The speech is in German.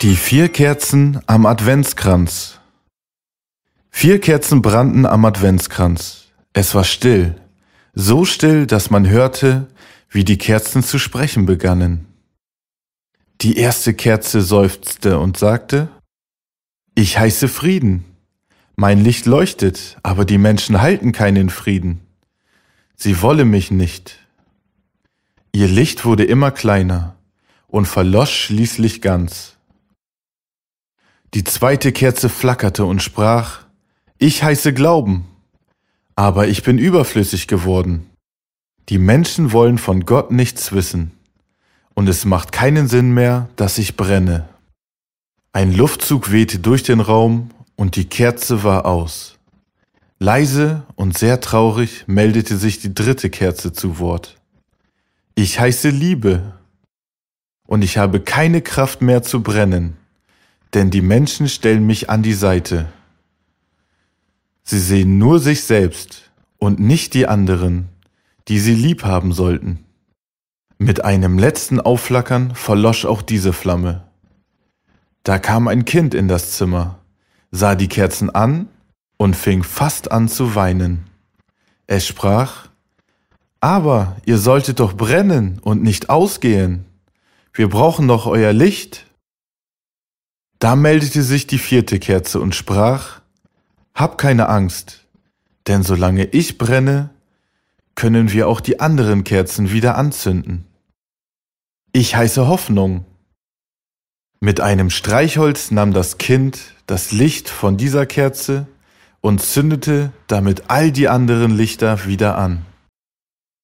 Die 4 Kerzen am Adventskranz. 4 Kerzen brannten am Adventskranz. Es war still, so still, dass man hörte, wie die Kerzen zu sprechen begannen. Die erste Kerze seufzte und sagte: Ich heiße Frieden. Mein Licht leuchtet, aber die Menschen halten keinen Frieden. Sie wollen mich nicht. Ihr Licht wurde immer kleiner und verlosch schließlich ganz. Die zweite Kerze flackerte und sprach: Ich heiße Glauben, aber ich bin überflüssig geworden. Die Menschen wollen von Gott nichts wissen, und es macht keinen Sinn mehr, dass ich brenne. Ein Luftzug wehte durch den Raum, und die Kerze war aus. Leise und sehr traurig meldete sich die dritte Kerze zu Wort. Ich heiße Liebe, und ich habe keine Kraft mehr zu brennen, denn die Menschen stellen mich an die Seite. Sie sehen nur sich selbst und nicht die anderen, die sie lieb haben sollten. Mit einem letzten Aufflackern verlosch auch diese Flamme. Da kam ein Kind in das Zimmer, sah die Kerzen an und fing fast an zu weinen. Es sprach: Aber ihr solltet doch brennen und nicht ausgehen. Wir brauchen doch euer Licht. Da meldete sich die vierte Kerze und sprach: Hab keine Angst, denn solange ich brenne, können wir auch die anderen Kerzen wieder anzünden. Ich heiße Hoffnung. Mit einem Streichholz nahm das Kind das Licht von dieser Kerze und zündete damit all die anderen Lichter wieder an.